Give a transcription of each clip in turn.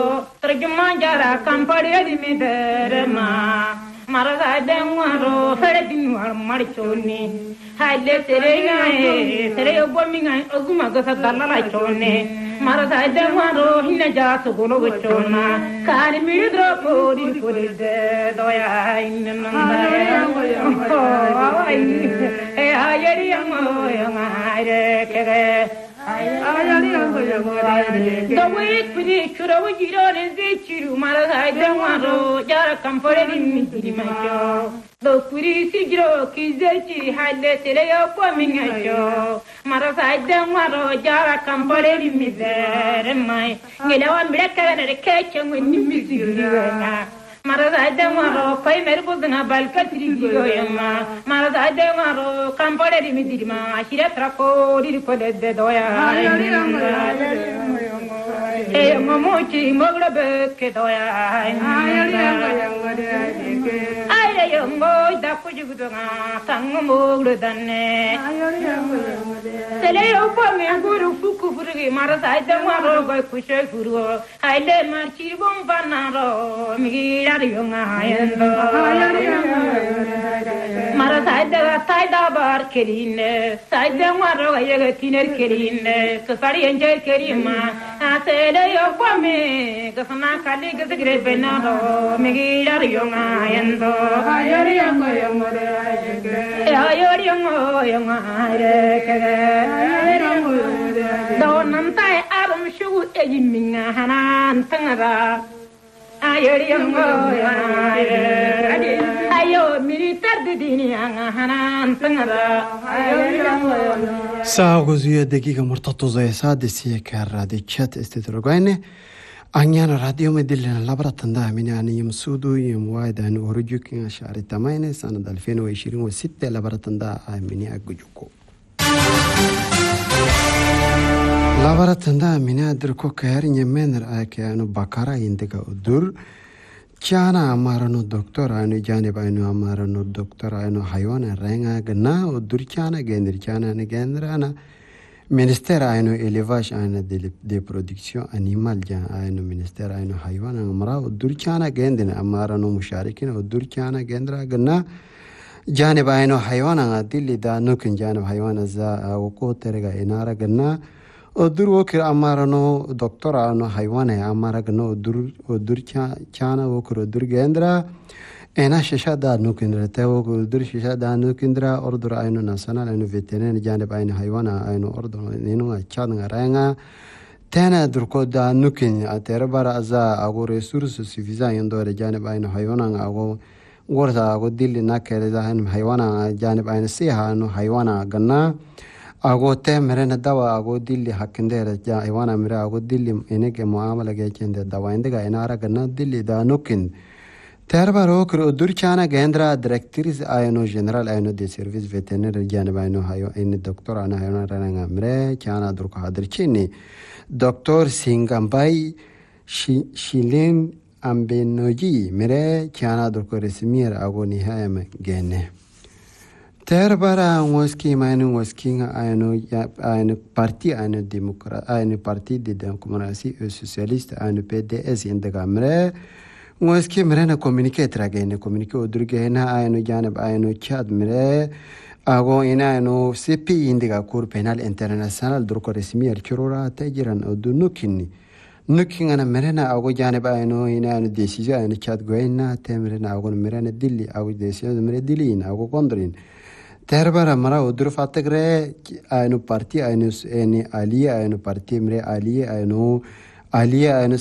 Terjemah jarak kampanye di Mederma. Maraga dengwaro feredin war marchoni haile sereyo bominga oguma gasa dalala chone maraga dengwaro hinna jasu golo chona kani midro pori pori de doya inna e ayeri amo yangare kege the way pretty should have you don't is you, Maraga, Demaro, Jara Campore in Midimajo. The pretty Sigro, Kizachi, had the Teleo forming a show. Maraga, Demaro, Jara Campore in Miser, and my Gelawan Blacker and a catch and when you miss you. Maraga Demaro, Pai Meribuzana Balcatri, Maraga Demaro, Campore in Midima, Shiratraco, recorded the Doya. E Momochi, Mograbe, Kedoya. I am going to put you to Tango Dane. Teleo for me, a guru Fuku, Marasa, Demaro, by Pusha Guru. I let my Chibon Banaro, Marasa, Saida Bar Kerine, Saida Maro, Yagatiner Kerine, Safari and Jay Kerima. I said, "Yo, for me, the Fanaka is a great Benado, Miguel Yonga, and Don't I Adam shoot a Yimina Hanan Tangara. Ayo, militar de Dinian Hanan Tangara. ساعة دقيقة مرتبطة زي سادسية كرادي تشات استدرجينه أنيانا راديو مدلنا لبرة ده من يعني يمسودو يموايد أن أورجوك شهر الثمانية سنة 2026 لبرة ده مني أجوجوكو لبرة ده مني أدركو كهر يمين رأيك أنو بكرة عندك أدور Chana amarano doctor anu janib anu amarano doctor anu haywana renga gna udur chana gendir chana ne gendrana ministère anu élevage anu de production animal jan anu ministère anu haywana amra udur chana gendina amarano musharikin udur chana gendra gna janib anu haywana dilli da nukin janib haywana za woko terga inara gna Odur wokir amarano doctor anu haywana amara gno odur chana wokir odur gendra ena shishada nukindra te wokir odur shishada nukindra ordur ainu national ainu veterinaire janib ainu haywana ainu ordur ninu chad ngarenga tena durko da nukin atere bara aza ago resources suffisant yondore janib ainu haywana ago gorza ago dilli nakere da haywana janib ainu siha anu haywana ganna ago te merena dawa ago dilli hakkindere ja iwana mire ago dilli enege muamala gechende dawa indega enara ganna dilli da nukin terbaro kro durchana gendra directrice ayno general ayno de service vétérinaire janib ayno hayo en doctor ana hayona ranga mire chana durko hadirchini doctor singambai shilin ambenoji mire chana durko resmier ago ni hayame gene Terbara waski manu waskinga ayno parti ayno démocrate ayno parti de démocratie socialiste ayno PDS indaga mre waski mrena communiquer tragene communiquer odurgena ayno janib ayno chad mre ago ina ayno CPI indaga cour penal international durko resmier churura tajiran odunukinni nukingana mrena ago janib ayno ina ayno decision ayno chad goina temrena ago mrena dilli ago decision mre dilin ago kondrin Terbara mara udur fategre ayno parti ayno eni aliye ayno parti mre aliye ayno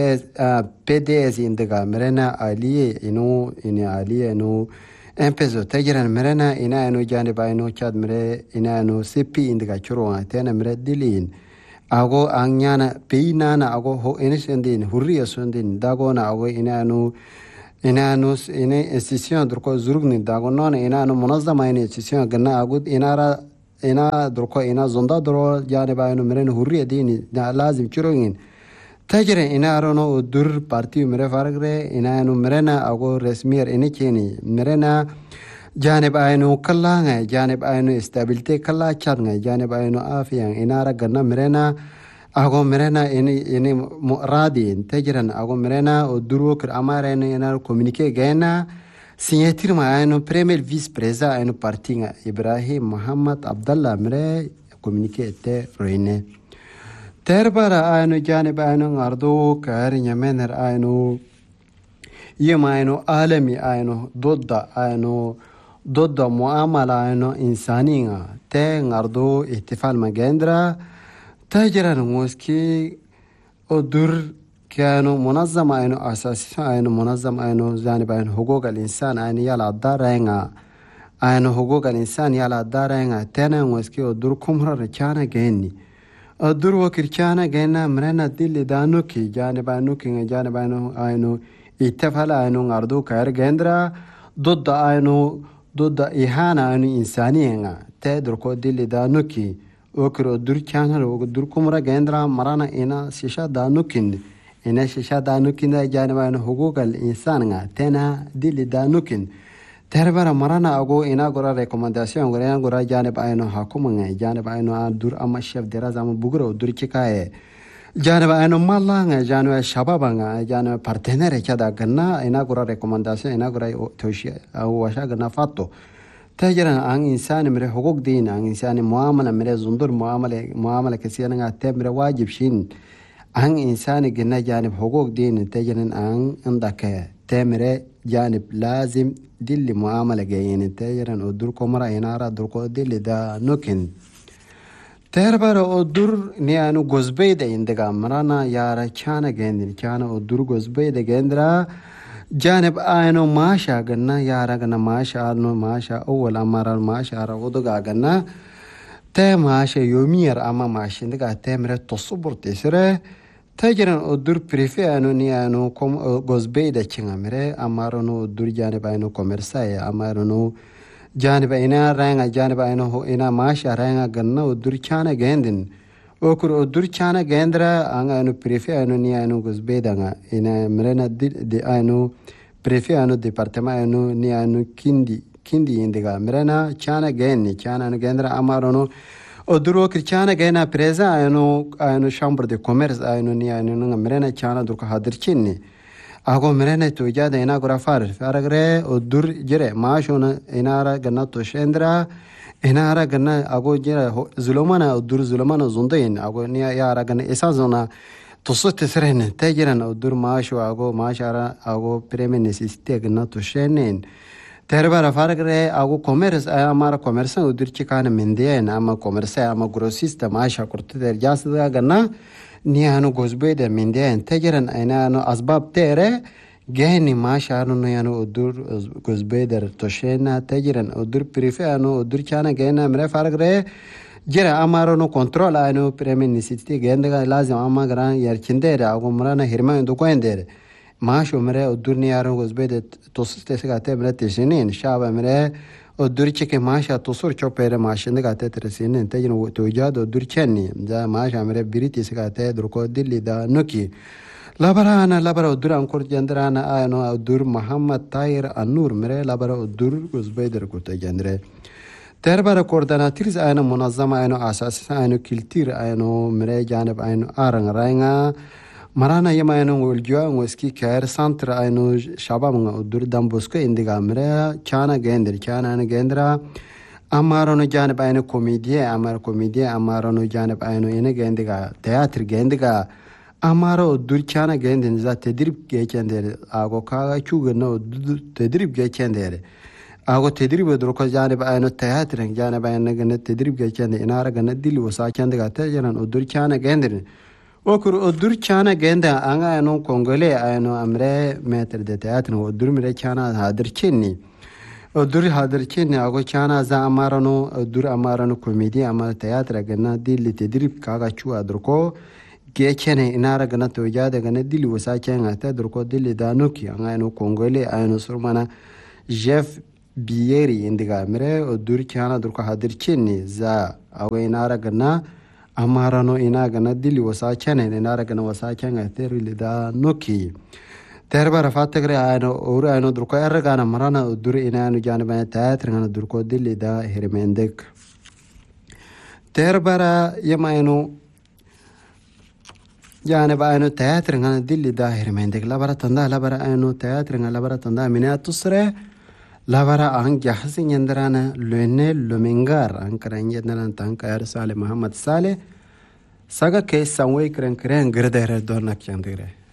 PDS indaga merena aliye ino ini aliye no empezo tajiran merena ina ayno janib ayno chad mre ina ayno CP indaga churo tena mre dilin ago anyana peinana ago ho enisendin hurriya sondin dagona ago ina ayno inanus ine institution durko zurugni dagonon inanu munazzama ine institution ganna agud ina durko ina zonda duro janib ayno meren hurriya dini da lazim churungin tajre ina rono dur parti mere fargre inanu merena ago resmier ine cheni merena janib ayno kallanga janib ayno stabilité kalla chadnga janib ayno afiyan inara ganna merena ago merena ini radi tejiran ago merena oduro kir amara ina communiquer gena signature ma ayno premier vice président ayno partinga Ibrahim Muhammad Abdallah mere communiquer te roine terbara ayno janib ayno ngardo kari nyamener ayno yema ayno alami ayno ضد معاملة إنه إنسانية تنقردو احتفال مجندرا تجرا موسكي أدور كانوا منظمة إنه أساسية إنه منظمة إنه جانب إنه حقوق الإنسان إنه يلا دارينغا إنه حقوق الإنسان يلا دارينغا تنا موسكي أدور كمرة رجانا جيني أدور وكرجانا جينا مرنا دل دانوكي جانب إنه احتفال إنه نقردو كير جندرا ضد إهانة إنسانية تدرك دل دانوكي وكر دور كانر ودور كمرة جندرا مرانا إنا شاشة دانوكين إنا شاشة دانوكين جانبان حقوق الإنسان تنا دل دانوكين تربرا مرانا أقو إنا غرا ريكومنداسيون غرا غرا جانب أينو حكومة جانب أينو دور أما شيف دراز أما بغرا دور كيكاي جانب أينو مالا جانب شبابا جانب بارتنر كذا غنا إنا غرا ريكومنداسيون إنا غرا توشي أو واشا غنا فاتو تجرن عن إنسان مره حقوق دين عن إنسان معاملة مره زندور معاملة كثيرة عن مره واجب شين عن إنسان جنا جانب حقوق دين تجرن عن عندك تمره جانب لازم دل معاملة جايين تجرن ودور كمرة ينارا دور دل دا نوكن تربر ودور نيانو غزبي دا عندك مرانا يارا كانا جندر كانا ودور غزبي دا جندرا جانب آينو ماشا غنا يارا غنا ماشا أول أمارا ماشا رغدو غنا تا ماشا يومير أما ماشا ندقا تامرة تصبر تسره تجرن أدور بريفي آينو نيانو كم غزبي دا چنغا مره أمارونو أدور جانب آينو كومرساي أمارونو جانب آينا رانغا جانب آينو إنا ماشا رانغا غنا أدور چانا غندن وكر أدور چانا غندرا آنغا آينو بريفي آينو نيانو غزبي دانا إنا مرنا دي آينو بريفي آينو ديبارتما آينو نيانو كندي يندغا مرنا چانا غندرا أمارونو أدور وكر چانا غينا بريزا آينو شامبر دي كوميرس آينو نيانو مرنا چانا دركا حاضر چيني أغو مرنا توجاد إنا غرا فارغري أدور جري ماشونا إنارا غنا توشندرا إنارا غنا أغو جري ظلمانا أدور ظلمانا زندين أغو نيا يارا غنا إسازونا تصوت تسرين تجرن أدور ماشو أغو ماشارا أغو بريمي نسيستي غنا توشنين تربارا فارغري أغو كوميرس أمارا كوميرسان أدور چكان مندين أما كوميرسا أما غروسيستا ماشا كورتدر جاسدا غنا نيانو غزبيدا مندين تجرن أينانو أسباب تيري جهني ماشا نيانو أدور غزبيدا توشينا تجرن أدور بريفيانو أدور كانا جهنا مري فارغري جرى أمارونو كنترول أنو بريمي نسيتي جهندا لازم أما غران يرچندير أغو مرانا هرمان دوكويندير ماشو مري أدور نيارو غزبيدا توسستيسيغاتي مري تشينين شابا مري أدور چكي ماشا تصور چوبير ماشندغاتي ترسينين تجرن توجاد أدور چني جا ماشا مري بريتيسيغاتي دركو دلي دا نوكي لابرا أدور أنكور جندرانا آينو أدور محمد طاير النور مري لابرا أدور غزبيدر كوتا جندري تربارا كورداناتيرز آينو منظمة آينو أساسي آينو كيلتير آينو مري جانب آينو آرنغ راينغا مرانا يما آينو والجوا ويسكي كاير سانتر آينو شابا أدور دامبوسكو اندغا مري كانا جندرا أمارونو جانب آينو كوميديا أمارونو جانب آينو إنا جندغا تياتر جندغا أمارو أدور كانا جندن زا تدريب جيكندر آغو كاغا چوغنو تدريب جيكندر آغو تدريب دروكو جانب آينو تياتر جانب آينو تدريب جيكندر إنارا غنى ديلي وساكندغا تجرن أدور كانا جندر وكر أدور كانا جندر آغا آينو كونغولي آينو أمري متر دي تياتر أدور مري كانا هادر چيني أدور هادر چيني آغو كانا زا أمارونو أدور أمارونو كوميدي أمار تياتر غنى ديلي تدريب كاغا چو أدركو جيكني إنارا غنا توجاد غنا ديلي وساكن غتا دركو ديلي دانوكي أنو كونغولي أنو سرمانا جيف بييري إندغا مري أدور كانا دركو هادر چيني زا أو إنارا غنا أمارانو إنا غنا ديلي وساكن إنارا غنا وساكن غتا ريلي دانوكي تربارا فاتغري أنو دركو أرغانا مرانا أدور إنانو جانبان تاياتر غنا دركو ديلي دا هرمندك تربارا يما أنو يعني بقى انه تياتر ngana dilli dahir mendek labara tanda labara eno teatr ngala labara tanda mina tusre labara ang jahsi nyendrana lene lumingar ang karanye nalan tanka yar sale muhammad sale saga ke sanwe kren kren gerdere donak chandire